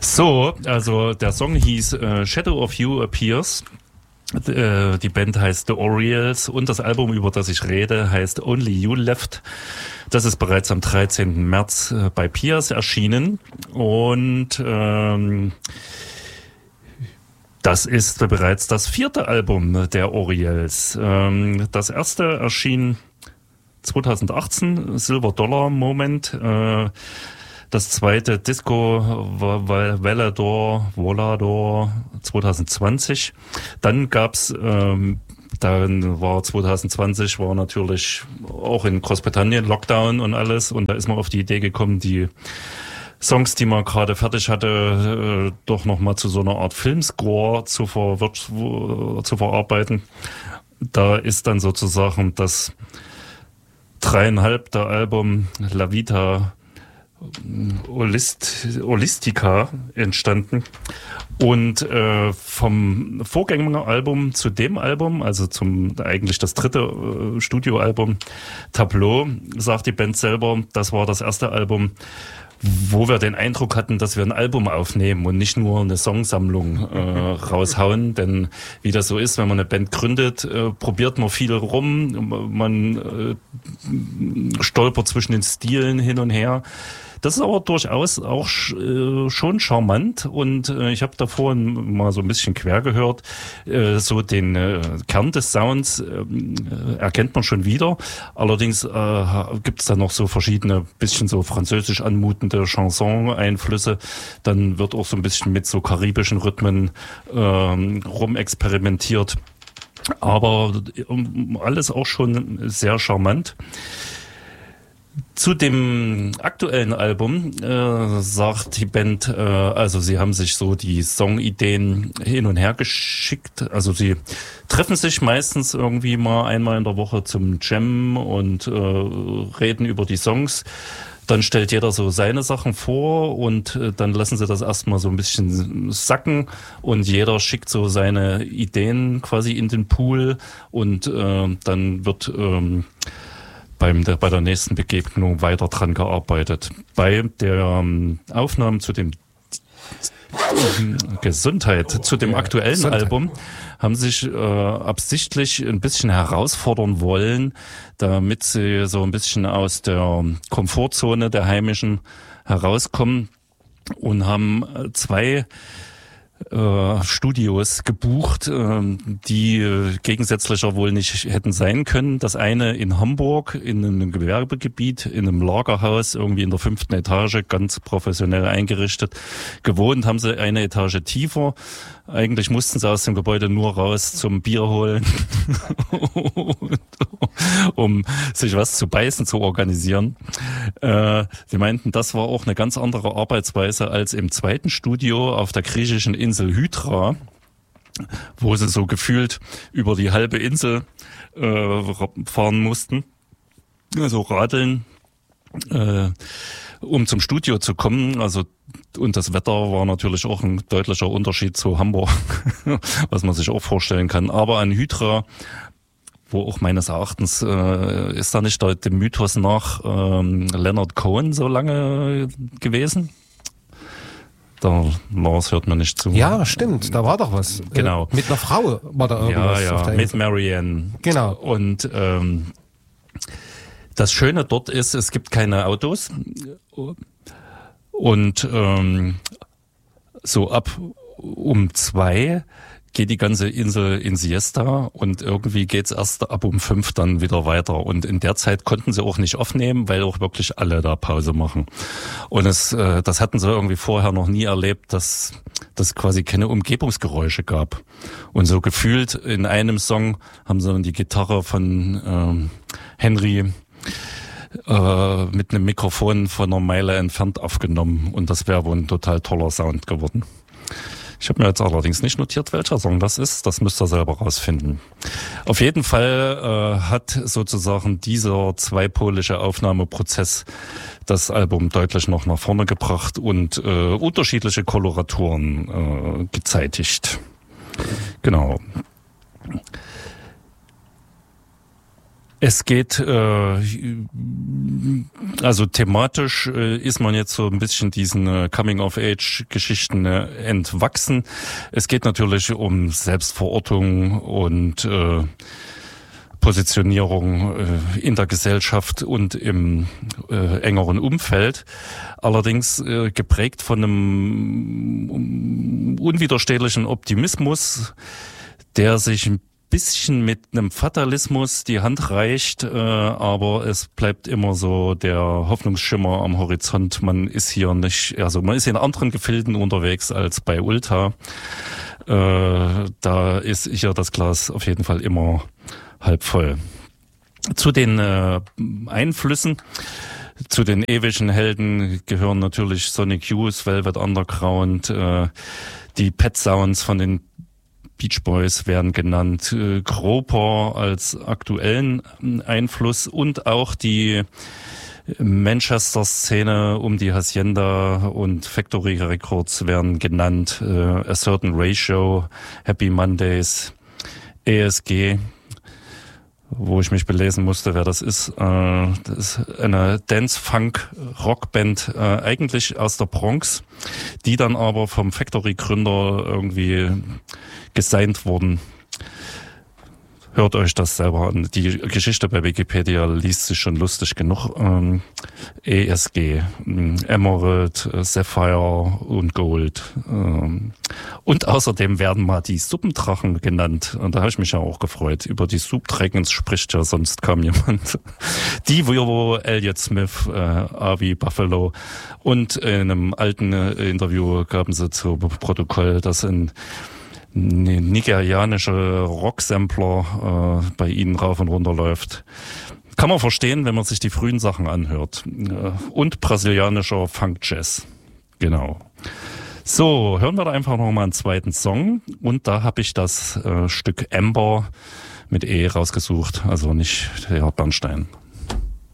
So, also der Song hieß Shadow of You Appears. Die Band heißt The Orioles und das Album, über das ich rede, heißt Only You Left. Das ist bereits am 13. März bei Piers erschienen und das ist bereits das 4. Album der Orioles. Das erste erschien 2018, Silver Dollar Moment. Das zweite Disco Volador 2020. Dann gab's, dann war 2020 war natürlich auch in Großbritannien Lockdown und alles und da ist man auf die Idee gekommen, die Songs, die man gerade fertig hatte, doch nochmal zu so einer Art Filmscore zu verarbeiten. Da ist dann sozusagen das 3,5. Album La Vita Holistica entstanden und vom Vorgängeralbum zu dem Album, also eigentlich das 3. Studioalbum Tableau, sagt die Band selber, das war das erste Album, wo wir den Eindruck hatten, dass wir ein Album aufnehmen und nicht nur eine Songsammlung raushauen. Denn wie das so ist, wenn man eine Band gründet, probiert man viel rum, man stolpert zwischen den Stilen hin und her. Das ist aber durchaus auch schon charmant und ich habe da vorhin mal so ein bisschen quer gehört, so den Kern des Sounds erkennt man schon wieder. Allerdings gibt es da noch so verschiedene, bisschen so französisch anmutende Chanson-Einflüsse. Dann wird auch so ein bisschen mit so karibischen Rhythmen rumexperimentiert. Aber alles auch schon sehr charmant. Zu dem aktuellen Album sagt die Band, also sie haben sich so die Songideen hin und her geschickt. Also sie treffen sich meistens irgendwie mal einmal in der Woche zum Jam und reden über die Songs. Dann stellt jeder so seine Sachen vor und dann lassen sie das erstmal so ein bisschen sacken und jeder schickt so seine Ideen quasi in den Pool und dann wird bei der nächsten Begegnung weiter dran gearbeitet. Bei der Aufnahmen zu dem zu dem aktuellen Album haben sich absichtlich ein bisschen herausfordern wollen, damit sie so ein bisschen aus der Komfortzone der Heimischen herauskommen und haben 2 Studios gebucht, die gegensätzlicher wohl nicht hätten sein können. Das eine in Hamburg, in einem Gewerbegebiet, in einem Lagerhaus, irgendwie in der 5. Etage, ganz professionell eingerichtet. Gewohnt haben sie eine Etage tiefer. Eigentlich mussten sie aus dem Gebäude nur raus zum Bier holen, um sich was zu beißen zu organisieren. Sie meinten, das war auch eine ganz andere Arbeitsweise als im 2. Studio auf der griechischen Insel Hydra, wo sie so gefühlt über die halbe Insel fahren mussten, also radeln, um zum Studio zu kommen. Also und das Wetter war natürlich auch ein deutlicher Unterschied zu Hamburg, was man sich auch vorstellen kann. Aber an Hydra, wo auch meines Erachtens ist da nicht dem Mythos nach Leonard Cohen so lange gewesen? Der Lars hört mir nicht zu. Ja, stimmt, da war doch was. Genau. Mit einer Frau war da irgendwas. Ja, mit Marianne. Genau. Und das Schöne dort ist, es gibt keine Autos. Und so ab um 2 geht die ganze Insel in Siesta und irgendwie geht's erst ab um 5 dann wieder weiter. Und in der Zeit konnten sie auch nicht aufnehmen, weil auch wirklich alle da Pause machen. Und das hatten sie irgendwie vorher noch nie erlebt, dass das quasi keine Umgebungsgeräusche gab. Und so gefühlt in einem Song haben sie dann die Gitarre von Henry mit einem Mikrofon von einer Meile entfernt aufgenommen und das wäre wohl ein total toller Sound geworden. Ich habe mir jetzt allerdings nicht notiert, welcher Song das ist. Das müsst ihr selber rausfinden. Auf jeden Fall hat sozusagen dieser zweipolische Aufnahmeprozess das Album deutlich noch nach vorne gebracht und unterschiedliche Koloraturen gezeitigt. Genau. Es geht, also thematisch ist man jetzt so ein bisschen diesen Coming-of-Age-Geschichten entwachsen. Es geht natürlich um Selbstverortung und Positionierung in der Gesellschaft und im engeren Umfeld. Allerdings geprägt von einem unwiderstehlichen Optimismus, der sich ein bisschen mit einem Fatalismus die Hand reicht, aber es bleibt immer so der Hoffnungsschimmer am Horizont. Man ist hier nicht, also man ist in anderen Gefilden unterwegs als bei Ulta. Da ist hier das Glas auf jeden Fall immer halb voll. Zu den Einflüssen, zu den ewigen Helden gehören natürlich Sonic Youth, Velvet Underground, die Pet Sounds von den Beach Boys werden genannt, Groper als aktuellen Einfluss und auch die Manchester-Szene um die Hacienda und Factory Records werden genannt, A Certain Ratio, Happy Mondays, ESG, wo ich mich belesen musste, wer das ist. Das ist eine Dance-Funk-Rockband, eigentlich aus der Bronx, die dann aber vom Factory-Gründer irgendwie gesigned wurden. Hört euch das selber an. Die Geschichte bei Wikipedia liest sich schon lustig genug. ESG, Emerald, Sapphire und Gold. Und außerdem werden mal die Suppendrachen genannt. Und da habe ich mich ja auch gefreut. Über die Soup Dragons spricht ja sonst kaum jemand. Die, wo Elliott Smith, Avi Buffalo und in einem alten Interview gaben sie zu Protokoll, dass ein nigerianische Rocksampler bei ihnen rauf und runter läuft. Kann man verstehen, wenn man sich die frühen Sachen anhört. Und brasilianischer Funk-Jazz. Genau. So, hören wir da einfach noch mal einen zweiten Song. Und da habe ich das Stück Amber mit E rausgesucht, also nicht der Bernstein.